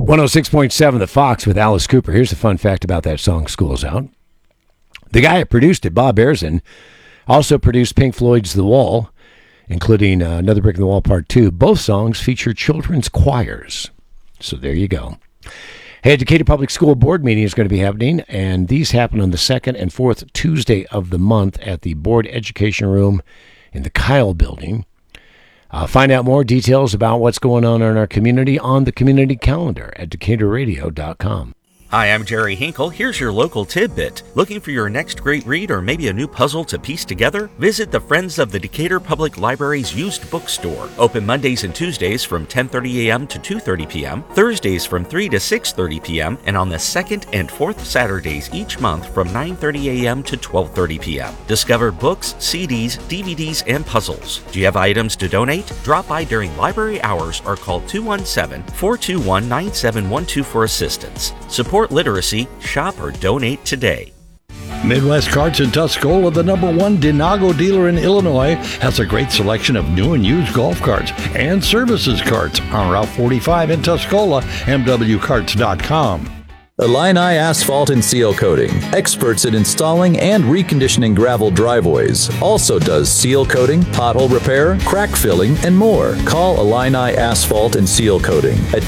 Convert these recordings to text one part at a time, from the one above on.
106.7 The Fox with Alice Cooper. Here's a fun fact about that song, School's Out. The guy that produced it, Bob Erzin, also produced Pink Floyd's The Wall, including Another Brick in the Wall Part 2. Both songs feature children's choirs. So there you go. Hey, Decatur Public School Board meeting is going to be happening, and these happen on the second and fourth Tuesday of the month at the Board Education Room in the Kyle Building. Find out more details about what's going on in our community on the community calendar at DecaturRadio.com. Hi, I'm Jerry Hinkle. Here's your local tidbit. Looking for your next great read or maybe a new puzzle to piece together? Visit the Friends of the Decatur Public Library's used bookstore. Open Mondays and Tuesdays from 10:30 a.m. to 2:30 p.m., Thursdays from 3 to 6:30 p.m., and on the second and fourth Saturdays each month from 9:30 a.m. to 12:30 p.m. Discover books, CDs, DVDs, and puzzles. Do you have items to donate? Drop by during library hours or call 217-421-9712 for assistance. Support literacy, shop, or donate today. Midwest Carts in Tuscola, the #1 Denago dealer in Illinois, has a great selection of new and used golf carts and services carts on Route 45 in Tuscola, mwcarts.com. Illini Asphalt and Seal Coating, experts in installing and reconditioning gravel driveways. Also does seal coating, pothole repair, crack filling, and more. Call Illini Asphalt and Seal Coating at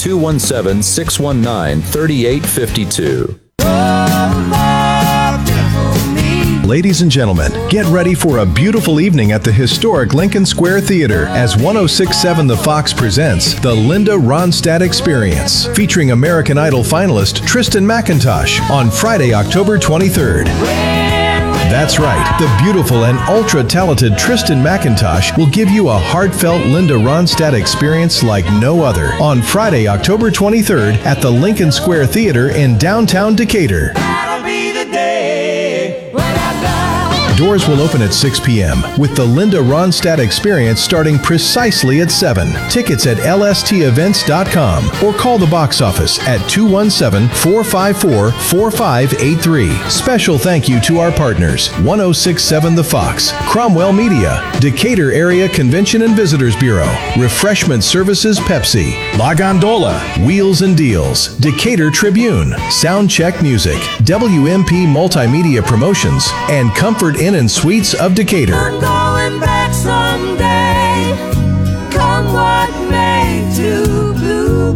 217-619-3852. Ladies and gentlemen, get ready for a beautiful evening at the historic Lincoln Square Theater as 106.7 The Fox presents the Linda Ronstadt Experience, featuring American Idol finalist Tristan McIntosh on Friday, October 23rd. That's right, the beautiful and ultra-talented Tristan McIntosh will give you a heartfelt Linda Ronstadt experience like no other on Friday, October 23rd at the Lincoln Square Theater in downtown Decatur. Doors will open at 6 p.m. with the Linda Ronstadt Experience starting precisely at 7. Tickets at lstevents.com or call the box office at 217-454-4583. Special thank you to our partners, 106.7 The Fox, Cromwell Media, Decatur Area Convention and Visitors Bureau, Refreshment Services Pepsi, La Gondola, Wheels and Deals, Decatur Tribune, Soundcheck Music, WMP Multimedia Promotions, and Comfort Inn and Suites of Decatur. I'm going back someday, come what may, to Blue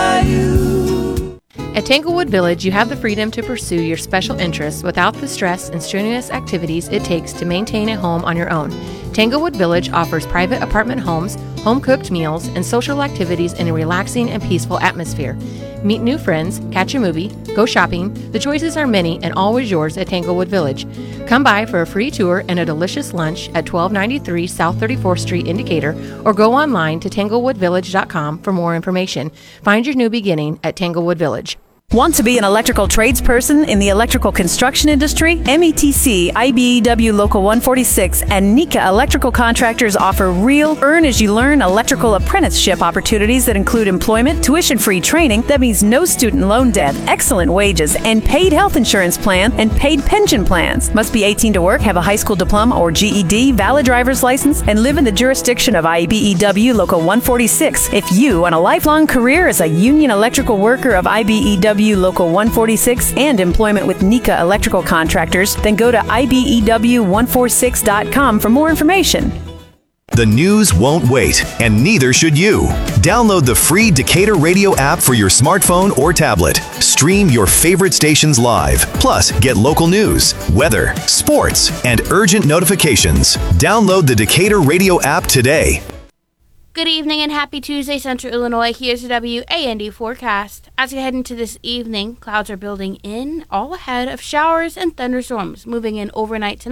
Bayou. At Tanglewood Village, you have the freedom to pursue your special interests without the stress and strenuous activities it takes to maintain a home on your own. Tanglewood Village offers private apartment homes, home-cooked meals, and social activities in a relaxing and peaceful atmosphere. Meet new friends, catch a movie, go shopping. The choices are many and always yours at Tanglewood Village. Come by for a free tour and a delicious lunch at 1293 South 34th Street in Decatur, or go online to tanglewoodvillage.com for more information. Find your new beginning at Tanglewood Village. Want to be an electrical tradesperson in the electrical construction industry? METC, IBEW Local 146, and NECA Electrical Contractors offer real earn-as-you-learn electrical apprenticeship opportunities that include employment, tuition-free training, that means no student loan debt, excellent wages, and paid health insurance plan and paid pension plans. Must be 18 to work, have a high school diploma or GED, valid driver's license, and live in the jurisdiction of IBEW Local 146. If you want a lifelong career as a union electrical worker of IBEW Local 146 and employment with NECA Electrical Contractors, then go to IBEW146.com for more information. The news won't wait, and neither should you. Download the free Decatur Radio app for your smartphone or tablet. Stream your favorite stations live. Plus, get local news, weather, sports, and urgent notifications. Download the Decatur Radio app today. Good evening and happy Tuesday, Central Illinois. Here's the WAND forecast. As we head into this evening, clouds are building in, all ahead of showers and thunderstorms moving in overnight tonight.